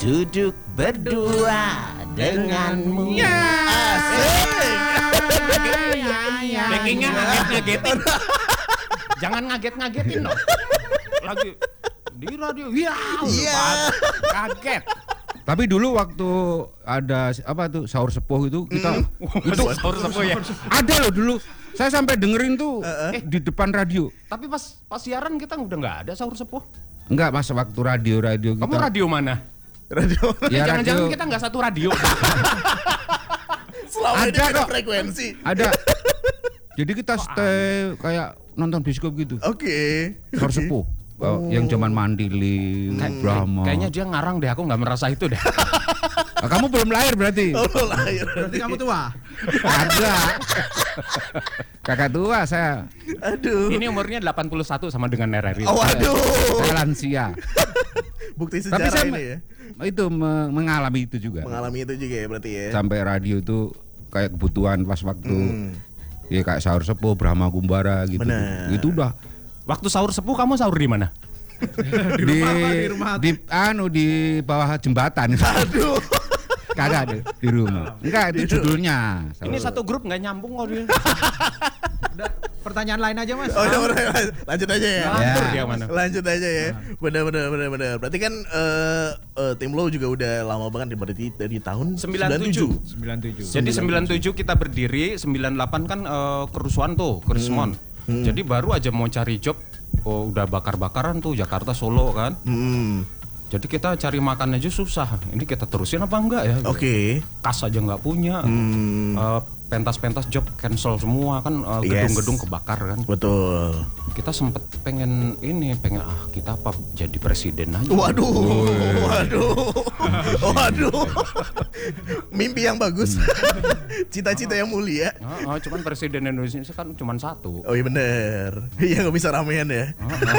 duduk berdua denganmu. Backingnya ngaget-ngagetin. Jangan ngaget-ngagetin dong. Lagi di radio. Kaget. Tapi dulu waktu ada apa tuh sahur sepuh itu kita Itu sahur sepuh ya. ada loh dulu. Saya sampai dengerin tuh di depan radio. Tapi pas siaran kita udah nggak ada sahur sepuh. Enggak, pas waktu radio kita. Kamu radio mana? Radio. Ya, Jangan-jangan radio. kita nggak satu radio. Selama ini Ada beda kok. frekuensi. Ada. Jadi kita stay kayak nonton bioskop gitu. Oke. Sahur sepuh. Yang zaman Mandili, Brahma. Kayaknya dia ngarang deh, aku nggak merasa itu deh. Ah, kamu belum lahir berarti. Oh, lahir. Berarti kamu tua. Ada. Kakak tua saya. Aduh. Ini umurnya 81 sama dengan RRI. Oh, waduh. Saya lansia. Bukti Tapi sejarah saya ini ya. itu mengalami itu juga. Mengalami itu juga ya berarti ya. Sampai radio itu kayak kebutuhan pas waktu ya kayak sahur sepuh, Brahma Kumbara gitu. Bener. Itu udah Waktu sahur sepuh kamu sahur di mana? Di rumah. di bawah jembatan. Aduh. Kagak ada di rumah. Enggak, itu judulnya. Ini satu grup nggak nyambung kok dia. Udah, pertanyaan lain aja Mas. Oh, udah, lanjut aja ya. Lantur dia mana? Lanjut aja ya. Benar. Berarti kan tim lo juga udah lama banget berarti dari tahun 97. 97. Jadi 97 kita berdiri, 98 kan kerusuhan tuh, kerismon. Jadi baru aja mau cari job, udah bakar-bakaran tuh Jakarta Solo kan. Jadi kita cari makan aja susah. Ini kita terusin apa enggak ya? Oke. Kas aja nggak punya. Pentas-pentas job cancel semua kan, gedung-gedung kebakar kan. Betul. Kita sempet pengen kita apa jadi presiden aja. Waduh. Mimpi yang bagus. Cita-cita yang mulia. Cuman presiden Indonesia kan cuma satu. Oh iya bener. Iya nggak bisa ramean ya.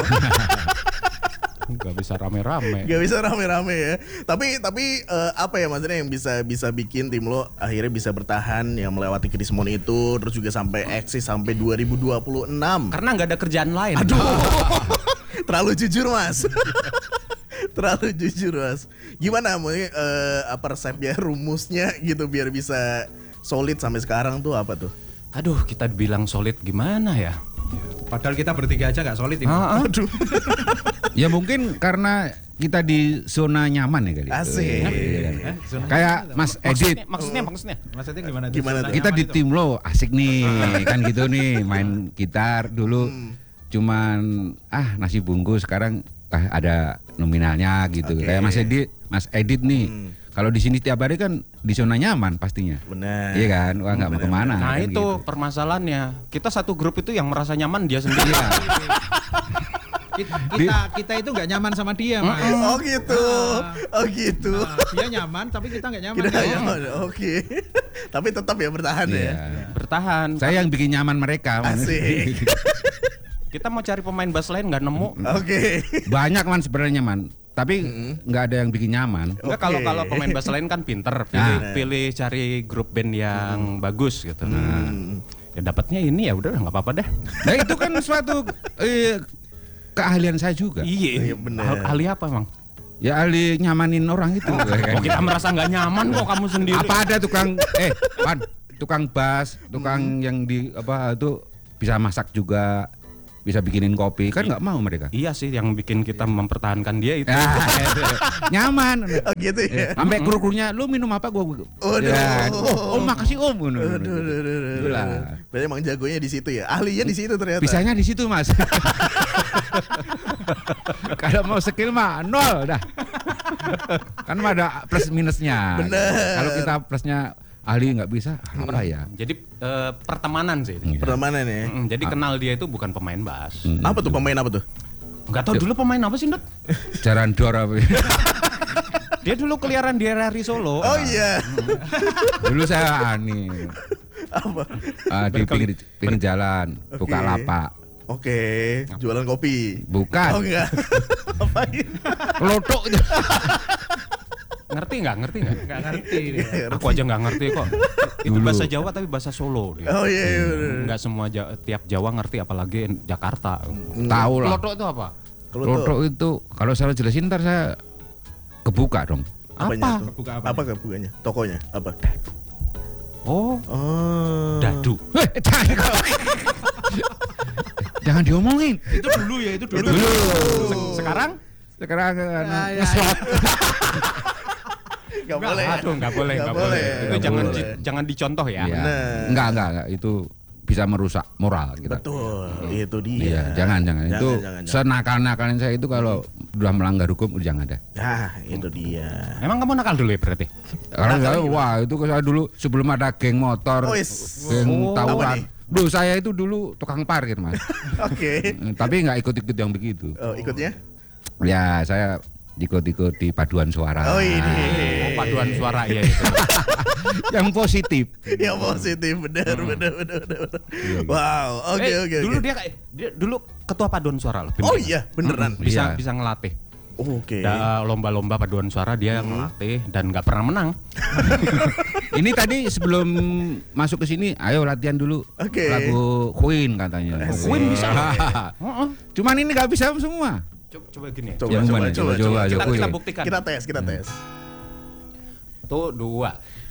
Gak bisa rame-rame. Gak bisa rame-rame ya. Tapi apa ya maksudnya yang bisa bikin tim lo akhirnya bisa bertahan yang melewati krismon itu terus juga sampai eksis sampai 2026. Karena nggak ada kerjaan lain. Aduh. Terlalu jujur Mas. Terlalu jujur Mas. Gimana maksudnya apa resepnya, rumusnya gitu biar bisa solid sampai sekarang tuh apa tuh? Aduh, kita bilang solid gimana ya? Padahal kita bertiga aja nggak solid ini. Aduh. Ya mungkin karena kita di zona nyaman ya kali. Asik. Kayak Mas Edit. Maksudnya. Maksudnya gimana? Gimana tuh? Kita di tim lo asik nih kan gitu nih main gitar dulu cuman nasi bungkus sekarang ada nominalnya gitu. Oke. Kayak Mas Edit nih. Kalau di sini tiap hari kan di zona nyaman pastinya. Benar. Iya kan? Wah nggak mau kemana. Nah kan itu gitu. permasalahannya. Kita satu grup itu yang merasa nyaman dia sendiri. Kita itu nggak nyaman sama dia Mas. Oh gitu. Oh gitu. Dia nyaman tapi kita nggak nyaman. Kita nyaman. Oke. Tapi tetap ya bertahan Iya. ya. Bertahan. Saya yang bikin nyaman mereka. Asik. Kita mau cari pemain bass lain nggak nemu. Oke. Banyak man sebenarnya man. Tapi nggak ada yang bikin nyaman. Enggak, Oke. kalau pemain bass lain kan pinter, pilih cari grup band yang bagus gitu. Nah, ya dapatnya ini ya udah nggak apa-apa deh. Nah itu kan suatu keahlian saya juga. Iya, bener. ahli apa emang? Ya ahli nyamanin orang itu. Kok kita merasa nggak nyaman kok kamu sendiri. Apa ada tukang bass, tukang yang di apa itu bisa masak juga, bisa bikinin kopi, kan nggak mau mereka. Iya sih yang bikin kita mempertahankan dia itu. Nyaman. Oh gitu ya. Sampai kru-krunya, lu minum apa gua? Ya, oh makasih om. Itulah. Berarti emang jagonya di situ ya. Ahlinya di situ ternyata. Bisanya di situ mas. Kalau mau skill mah nol dah. Kan mah ada plus minusnya. Bener. Kalau kita plusnya ahli nggak bisa, apa ya? Jadi pertemanan sih. Pertemanan ya. Jadi kenal dia itu bukan pemain bass. Apa tuh pemain apa tuh? Nggak tahu dulu pemain apa sih Ndot? Jaran dor apa? Dia dulu keliaran di RRI Solo. Oh iya. Dulu saya Apa? di pinggir jalan, buka Oke. lapak. Oke, jualan kopi. Bukan. Oh enggak. Apain? Lotok. Ngerti nggak? Nggak ngerti dia. Aku aja nggak ngerti kok. Itu Dulu. bahasa Jawa tapi bahasa Solo dia. Oh iya, iya bener. Nggak semua tiap Jawa ngerti apalagi Jakarta. Tahu lah. Lotok itu apa? Kalau Lotok itu kalau saya jelasin ntar saya kebuka dong. Apanya Apa? tuh? Kebuka Apa kebukanya? Tokonya apa? Oh, Oh. dadu. Jangan diomongin. Itu dulu ya, itu dulu. Sekarang? Sekarang Ya. Gak boleh. Aduh, nggak boleh, Nggak nggak boleh. boleh. Itu Nggak jangan boleh. jangan dicontoh ya. Ya. Benar. Enggak, itu bisa merusak moral kita. Betul, itu dia. Iya, jangan. Itu jangan. senakal-nakalnya saya itu kalau udah melanggar hukum udah jangan ada. Nah, itu dia. Emang kamu nakal dulu ya berarti? Karena Nakal saya, gimana? wah itu saya dulu sebelum ada geng motor, Oh, is. geng Oh, apa tawuran. nih? Duh, saya itu dulu tukang parkir, Mas. Oke. Tapi nggak ikut-ikut yang begitu. Oh, ikutnya? Ya, saya ikut-ikut di paduan suara. Oh, ini. Oh, paduan suara ya itu. Yang positif. Yang positif, benar. Wow, oke. Dulu dia dulu ketua paduan suara loh. Oh beneran. iya, beneran. Iya. Bisa ngelatih. Oke. Lomba-lomba paduan suara dia ngelatih dan nggak pernah menang. Ini tadi sebelum masuk ke sini, ayo latihan dulu Oke. lagu Queen katanya. Asik. Queen bisa. Cuman ini nggak bisa semua. Coba gini. Coba, Yang coba, mana? coba, Coba, Kita, Queen. kita buktikan. Kita tes. Tuh 2.